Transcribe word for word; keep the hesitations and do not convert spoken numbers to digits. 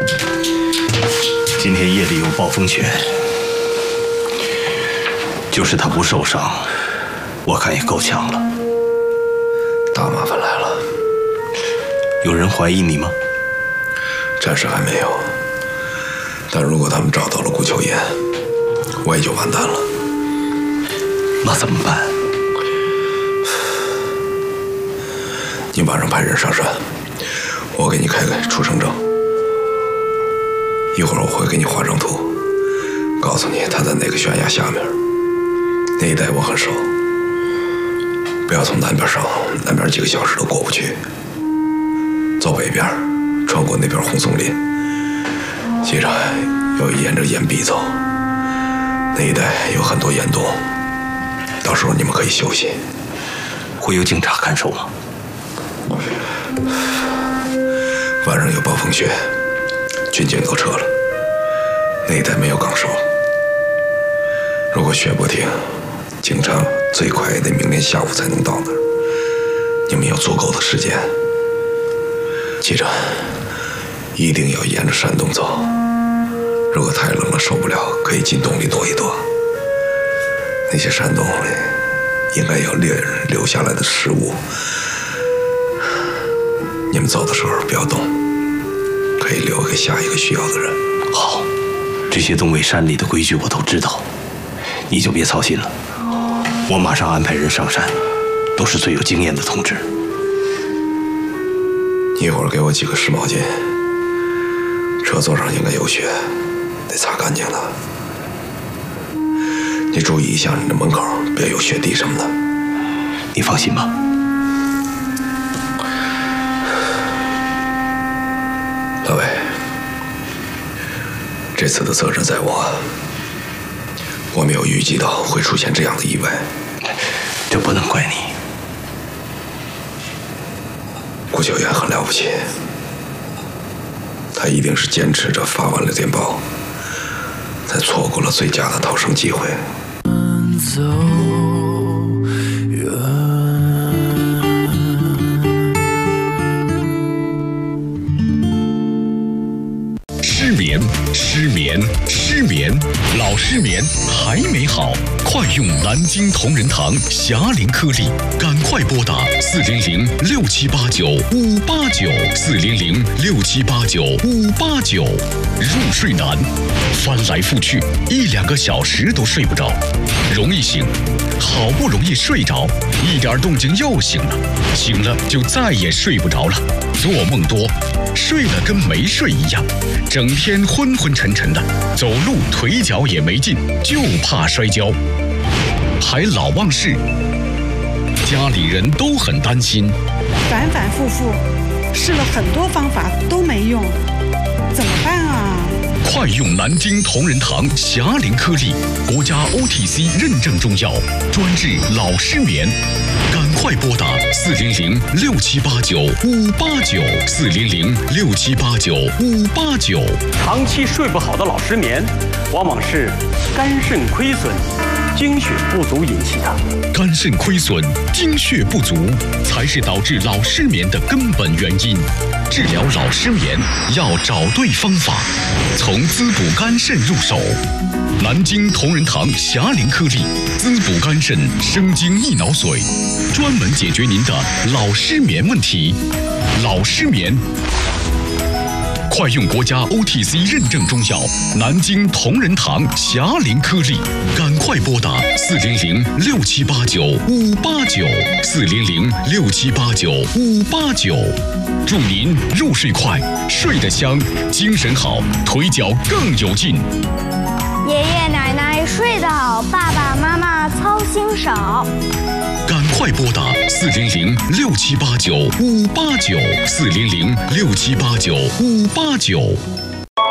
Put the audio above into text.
今天夜里有暴风雪，就是他不受伤，我看也够呛了。 大麻烦来了。 有人怀疑你吗？ 暂时还没有。但如果他们找到了顾秋言，我也就完蛋了。 那怎么办？ 你晚上派人上山，我给你开开出生证。一会儿我会给你画张图，告诉你他在哪个悬崖下面。那一带我很熟，不要从南边上，南边几个小时都过不去。走北边，穿过那边红松林，接着要沿着岩壁走。那一带有很多岩洞，到时候你们可以休息。 会有警察看守吗？ 晚上有暴风雪，军警都撤了，那一带没有岗哨。如果雪不停，警察最快也得明天下午才能到那儿。你们有足够的时间。记着，一定要沿着山洞走。如果太冷了受不了，可以进洞里躲一躲。那些山洞里应该有猎人留下来的食物。你们走的时候不要动，可以留给下一个需要的人。 好，这些东北山里的规矩我都知道，你就别操心了。我马上安排人上山，都是最有经验的同志。 一会儿给我几个湿毛巾，车座上应该有雪，得擦干净了。你注意一下你的门口，别有雪地什么的。 你放心吧。 老魏，这次的责任在我，我没有预计到会出现这样的意外。 这不能怪你。 顾秋言很了不起，他一定是坚持着发完了电报，才错过了最佳的逃生机会。走远。 失眠，失眠，失眠，老失眠还没好，快用南京同仁堂霞龄颗粒，赶快拨打四零零六七八九五八九四零零六七八九五八九。入睡难，翻来覆去一两个小时都睡不着，容易醒，好不容易睡着，一点动静又醒了，醒了就再也睡不着了，做梦多，睡了跟没睡一样，整天昏昏沉沉的，走路腿脚也没劲，就怕摔跤，还老忘事，家里人都很担心， 反反复复试了很多方法都没用，怎么办啊？ 快用南京同仁堂霞龄颗粒，国家 O T C 认证中药，专治老失眠。赶快拨打四零零六七八九五八九四零零六七八九五八九。 长期睡不好的老失眠，往往是肝肾亏损、精血不足引起的。 肝肾亏损、精血不足才是导致老失眠的根本原因。治疗老失眠要找对方法，从滋补肝肾入手。南京同仁堂霞龄颗粒，滋补肝肾，生津益脑髓，专门解决您的老失眠问题。老失眠，快用国家 O T C 认证中药南京同仁堂霞龄颗粒，赶快拨打四零零六七八九五八九四零零六七八九五八九。祝您入睡快，睡得香，精神好，腿脚更有劲。 爷爷奶奶睡得好，爸爸妈妈操心少。 赶快拨打四零零六七八九五八九四零零六七八九五八九。